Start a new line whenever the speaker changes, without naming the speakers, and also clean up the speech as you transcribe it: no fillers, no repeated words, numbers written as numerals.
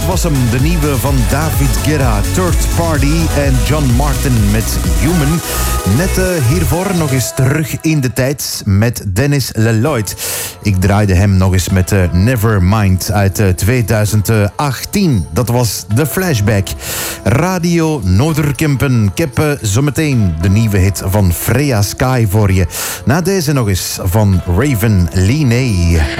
Dat was hem, de nieuwe van David Guetta, Third Party en John Martin met Human. Net hiervoor nog eens terug in de tijd met Dennis Lloyd. Ik draaide hem nog eens met Nevermind uit 2018. Dat was de Flashback. Radio Noorderkempen. Ik heb zometeen de nieuwe hit van Freya Sky voor je. Na deze nog eens van Raven Lee.